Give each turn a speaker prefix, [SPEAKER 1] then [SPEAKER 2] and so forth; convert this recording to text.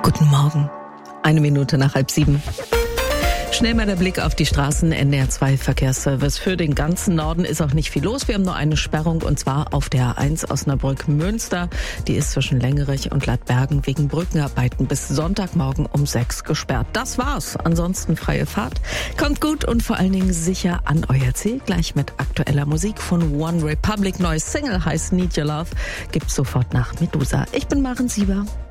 [SPEAKER 1] Guten Morgen. 6:01. Schnell mal der Blick auf die Straßen. NDR 2 Verkehrsservice. Für den ganzen Norden ist auch nicht viel los. Wir haben nur eine Sperrung, und zwar auf der A1 Osnabrück-Münster. Die ist zwischen Längerich und Ladbergen wegen Brückenarbeiten bis Sonntagmorgen um 6 gesperrt. Das war's. Ansonsten freie Fahrt. Kommt gut und vor allen Dingen sicher an euer Ziel. Gleich mit aktueller Musik von One Republic. Neues Single heißt Need Your Love. Gibt's sofort nach Medusa. Ich bin Maren Sieber.